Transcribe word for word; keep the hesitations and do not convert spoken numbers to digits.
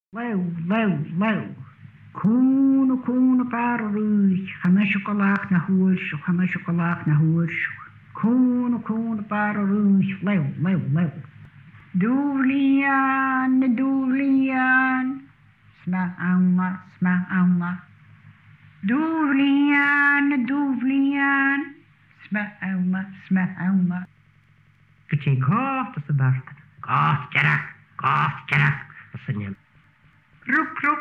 Lew, lew, lew. Cún cún bar rúich, chana siocolaach na húilse, chana siocolaach na húilse. Cún cún bar rúich, lew, lew, lew. Dúlian, dúlian. Sma auma, sma auma. Dúlian, dúlian. Sma auma, sma auma. Gyda coth as y barth. Coth, jarach, coth, jarach. As y niam. Rwc, rwc.